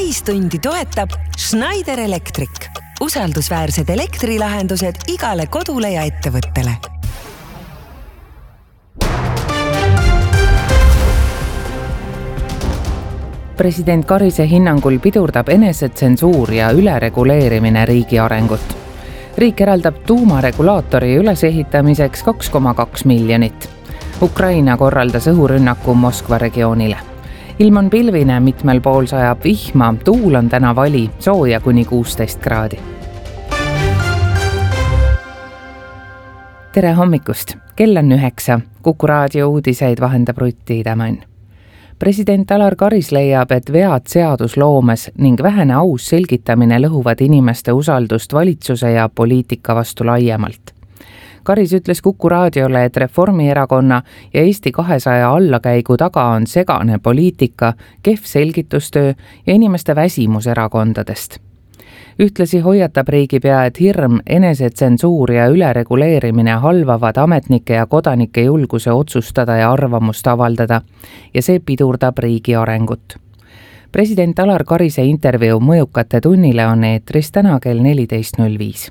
täistundi toetab Schneider Electric. Usaldusväärsed elektrilahendused igale kodule ja ettevõttele. President Karise hinnangul pidurdab enesetsensuur ja ülereguleerimine riigi arengut. Riik eraldab tuumaregulaatori ülesehitamiseks 2,2 miljonit. Ukraina korraldas õhurünnaku Moskva regioonile. Ilm on pilvine, mitmel pool sajab vihma, tuul on täna vali, sooja kuni 16 kraadi. Tere hommikust, kell on 9, Kuku raadio uudiseid vahendab Rutti Idemann. President Alar Karis leiab, et vead seadusloomes ning vähene aus selgitamine lõhuvad inimeste usaldust valitsuse ja poliitika vastu laiemalt. Karis ütles Kuku raadiole, et Reformierakonna ja Eesti 200 allakäigu taga on segane poliitika, kehv selgitustöö ja inimeste väsimus erakondadest. Ühtlasi hoiatab riigipea, et hirm, enesetsensuur ja ülereguleerimine halvavad ametnike ja kodanike julguse otsustada ja arvamust avaldada ja see pidurdab riigi arengut. President Alar Karise intervjuu Mõjukate tunnile on eetris täna kell 14.05.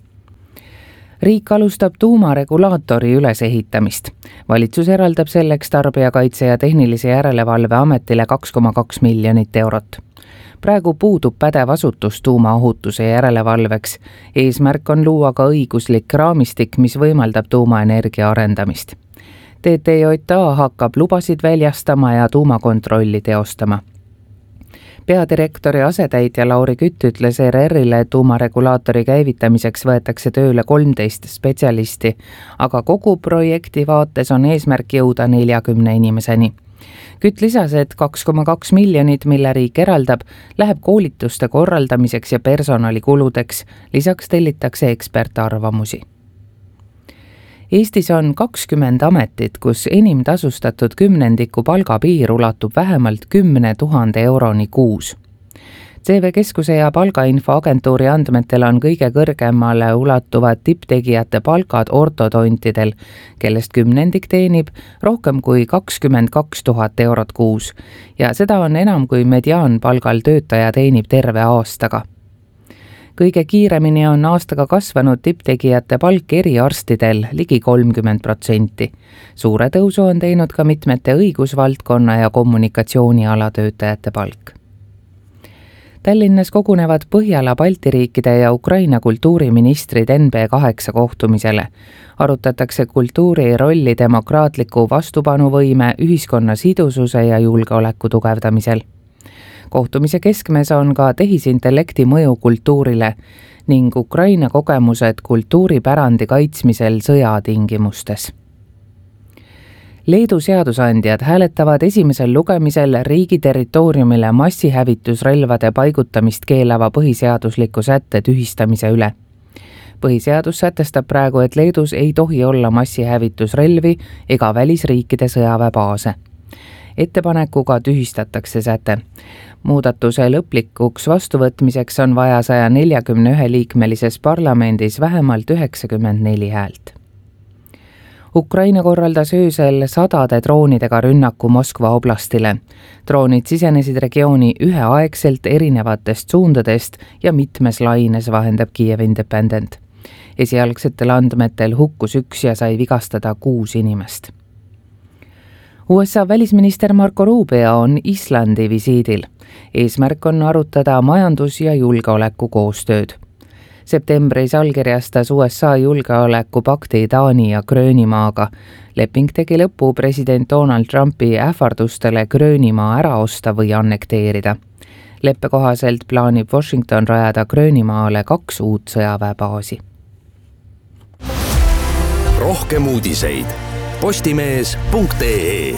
Riik alustab tuumaregulaatori ülesehitamist. Valitsus eraldab selleks Tarbijakaitse ja Tehnilise Järelevalve Ametile 2,2 miljonit eurot. Praegu puudub pädev asutus tuumaohutuse järelevalveks. Eesmärk on luua ka õiguslik raamistik, mis võimaldab tuumaenergia arendamist. TTJA hakkab lubasid väljastama ja tuumakontrolli teostama. Peadirektori asetäitja Lauri Kütt ütles ERR-ile, et tuumaregulaatori käivitamiseks võetakse tööle 13 spetsialisti, aga kogu projekti vaates on eesmärk jõuda 40 inimeseni. Kütt lisas, et 2,2 miljonit, mille riik eraldab, läheb koolituste korraldamiseks ja personalikuludeks, lisaks tellitakse ekspertarvamusi. Eestis on 20 ametit, kus enim tasustatud kümnendiku palgapiir ulatub vähemalt 10 000 euroni kuus. CV Keskuse ja palgainfoagentuuri andmetel on kõige kõrgemale ulatuvad tipptegijate palkad ortodontidel, kellest kümnendik teenib rohkem kui 22 000 eurot kuus ja seda on enam kui mediaanpalgal töötaja teenib terve aastaga. Kõige kiiremini on aastaga kasvanud tipptegijate palk eriarstidel ligi 30%. Suure tõusu on teinud ka mitmete õigusvaldkonna ja kommunikatsiooniala töötajate palk. Tallinnas kogunevad Põhjala, Balti riikide ja Ukraina kultuuriministrid NB8 kohtumisele. Arutatakse kultuuri rolli demokraatliku vastupanuvõime, ühiskonna sidususe ja julgeoleku tugevdamisel. Kohtumise keskmes on ka tehisintellekti mõju kultuurile ning Ukraina kogemused kultuuripärandi kaitsmisel sõjatingimustes. Leedu seadusandjad hääletavad esimesel lugemisel riigi territooriumile massihävitusrelvade paigutamist keelava põhiseadusliku sätte tühistamise üle. Põhiseadus sätestab praegu, et Leedus ei tohi olla massihävitusrelvi ega välisriikide sõjaväebaase. Ettepanekuga tühistatakse säte. Muudatuse lõplikuks vastuvõtmiseks on vaja 141 liikmelises parlamendis vähemalt 94 häält. Ukraina korraldas öösel 100 droonidega rünnaku Moskva oblastile. Droonid sisenesid regiooni üheaegselt erinevatest suundadest ja mitmes laines, vahendab Kiev Independent. Esialgsetel andmetel hukkus 1 ja sai vigastada 6 inimest. USA välisminister Marco Rubio on Islandi visiidil. Eesmärk on arutada majandus- ja julgeoleku koostööd. Septembris allkirjastas USA julgeolekupakti Taani ja Gröönimaaga. Leping tegi lõpu president Donald Trumpi ähvardustele Gröönimaa ära osta või annekteerida. Leppe kohaselt plaanib Washington rajada Gröönimaale 2 uut sõjaväebaasi. Rohkem uudiseid postimees.ee.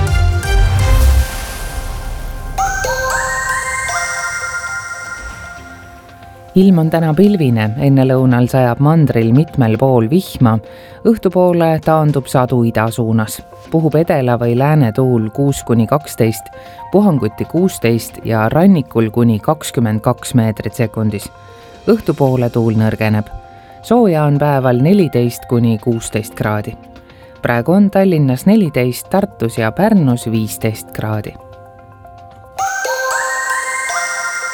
Ilm on täna pilvine, enne lõunal sajab mandril mitmel pool vihma, õhtupoole taandub sadu idasuunas. Puhub edela või lääne tuul 6-12, puhanguti 16 ja rannikul kuni 22 meetrit sekundis. Õhtupoole tuul nõrgeneb. Sooja on päeval 14-16 kraadi. Praegu on Tallinnas 14, Tartus ja Pärnus 15 kraadi.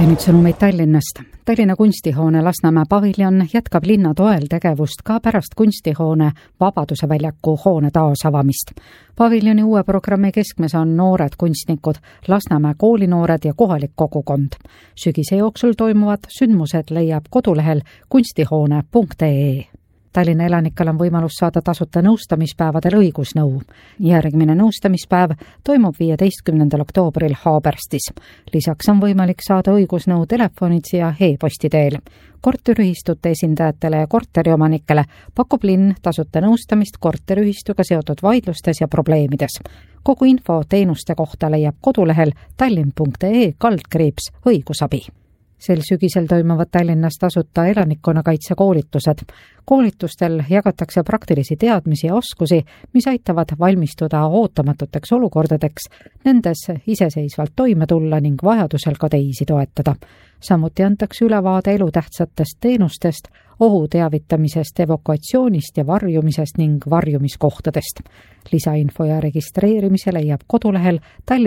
Ja nüüd sõnumeid Tallinnast. Tallinna kunstihoone Lasnamäe paviljon jätkab linna toel tegevust ka pärast kunstihoone Vabaduse väljaku hoone taasavamist. Paviljoni uue programmi keskmes on noored kunstnikud, Lasnamäe koolinoored ja kohalik kogukond. Sügise jooksul toimuvad sündmused leiab kodulehel kunstihoone.ee. Tallinna elanikel on võimalus saada tasuta nõustamispäevadel õigusnõu. Järgmine nõustamispäev toimub 15. oktoobril Haaberstis. Lisaks on võimalik saada õigusnõu telefonitsi ja e-posti teel. Korteriühistute esindajatele ja korteriomanikele pakub linn tasuta nõustamist korteriühistuga seotud vaidlustes ja probleemides. Kogu info teenuste kohta leiab kodulehel tallinn.ee/õigusabi. Sel sügisel toimuvad Tallinnas tasuta elanikkonnakaitse koolitused. Koolitustel jagatakse praktilisi teadmisi ja oskusi, mis aitavad valmistuda ootamatuteks olukordadeks, nendes iseseisvalt toime tulla ning vajadusel ka teisi toetada. Samuti antakse ülevaade elutähtsatest teenustest, ohu teavitamisest, evakuatsioonist ja varjumisest ning varjumiskohtadest. Lisainfo ja registreerimise leiab kodulehel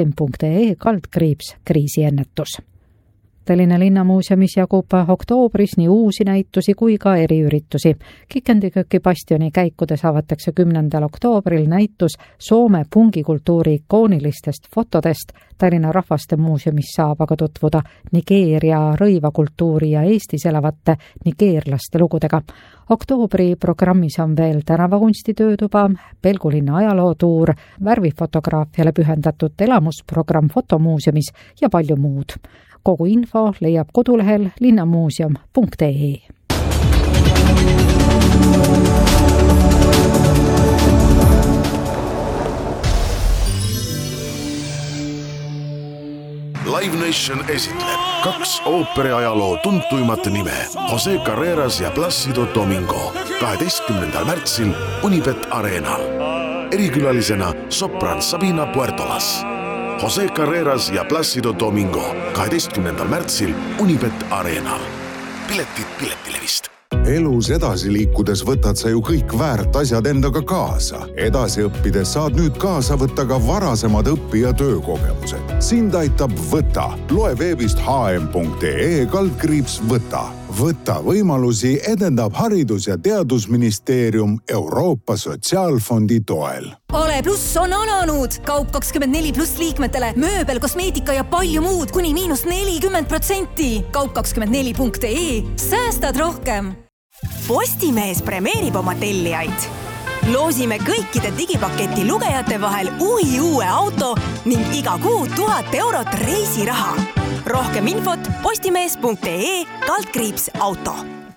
tallinn.ee/kriisiennetus. Tallinna linnamuuseumis jagub oktoobris nii uusi näitusi kui ka eriüritusi. Kikendiköki bastioni käikudes avatakse 10. oktoobril näitus Soome pungikultuuri ikoonilistest fotodest. Tallinna Rahvaste Muuseumis saab aga tutvuda Nigeeria rõivakultuuri ja Eestis elavate nigeerlaste lugudega. Oktoobri programmis on veel tänavakunstitöötuba, Pelgulinna ajalootuur, värvifotograafiale pühendatud elamusprogramm fotomuuseumis ja palju muud. Kogu info leiab kodulehel linnamuuseum.ee. Live Nation esitleb 2 ooperiajaloo tuntuimat nime, Jose Carreras ja Plácido Domingo, 12. märtsil Unibet Arenal. Erikülalisena sopran Sabina Puertolas. Jose Carreras ja Plácido Domingo 12. märtsil Unibet Arenal. Piletid Piletilevist. Elus edasi liikudes võtad sa ju kõik väärt asjad endaga kaasa. Edasi õppides saad nüüd kaasa võtta ka varasemad õpi- ja töökogemused. Sind aitab Võta. Loe veebist hm.ee/võta. Võta võimalusi edendab Haridus- ja Teadusministeerium Euroopa Sotsiaalfondi toel. Ale Plus on alanud! Kaup 24+ liikmetele, mööbel, kosmeetika ja palju muud kuni -40%. Kaup24.ee. Säästad rohkem! Postimees premeerib oma tellijaid. Loosime kõikide digipaketi lugejate vahel uue auto ning iga kuu 1000 eurot reisiraha. Rohkem infot postimees.ee/auto.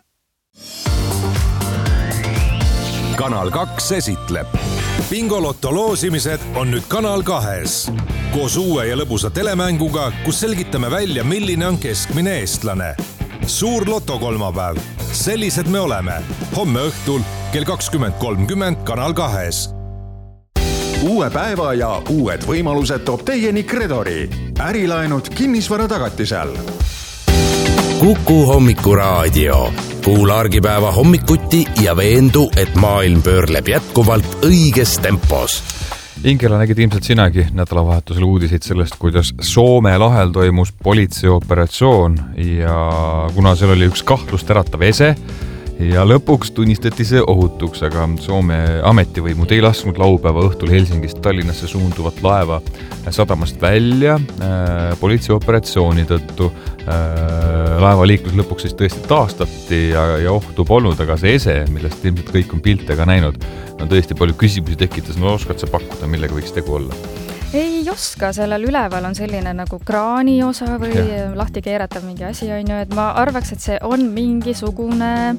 Kanal 2 esitleb. Bingolotto loosimised on nüüd Kanal 2-s. Koos uue ja lõbusa telemänguga, kus selgitame välja, milline on keskmine eestlane. Suur lotokolmapäev. Sellised me oleme. Homme õhtul kell 20.30 Kanal 2-s. Uue päeva ja uued võimalused toob teieni Credori. Ärilaenud kinnisvara tagatisel. Kuku hommikuraadio. Kuula argipäeva hommikuti ja veendu, et maailm pöörleb jätkuvalt õiges tempos. Ingela, nägid ilmselt sinagi nädalavahetusel uudiseid sellest, kuidas Soome lahel toimus politseioperatsioon ja kuna seal oli üks kahtlust äratav ese ja lõpuks tunnistati see ohutuks, aga Soome ametivõimud ei lasknud laupäeva õhtul Helsingist Tallinnasse suunduvat laeva sadamast välja politseioperatsiooni tõttu. Laeva liiklus lõpuks siis tõesti taastati ja ohtu polnud, aga see ese, millest ilmselt kõik on pilte ka näinud, on tõesti palju küsimusi tekitas. No oskad sa pakkuda, millega võiks tegu olla? Ei oska, sellel üleval on selline nagu kraani osa või lahti keeratav mingi asi, on ju, et ma arvaks, et see on mingisugune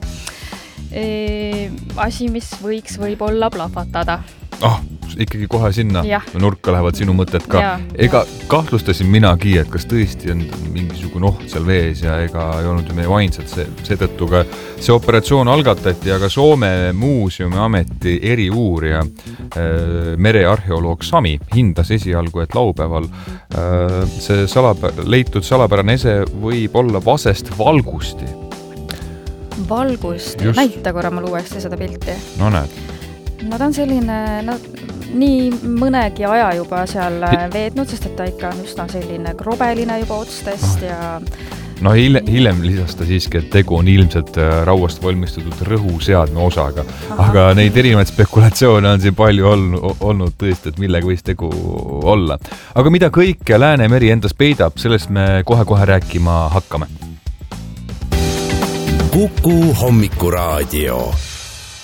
asi, mis võiks võib-olla plahvatada. Ikkagi kohe sinna nurka lähevad sinu mõtted ka. Ja. Ega kahtlustasin minagi, et kas tõesti on mingisugune oht seal vees ja ega ei olnud ju meie ainsad seetõttu ka see operatsioon algatati, aga Soome Muuseumi ameti eriuurija merearheoloog Sami hindas esialgu, et laupäeval see leitud salapärane ese võib olla vasest valgusti. Valgust? Näita korra mul uuesti seda pilti. No näed. No ta on selline, nii mõnegi aja juba seal veetnud, sest et ta ikka on üsna selline krobeline juba otstest ja No hiljem lisas ta siiski, et tegu on ilmselt rauast valmistatud rõhuseadme osaga. Aga neid erinevaid spekulatsioone on siin palju olnud tõesti, et millega võis tegu olla. Aga mida kõike Läänemeri endas peidab, sellest me kohe-kohe rääkima hakkame. Kuku hommikuraadio.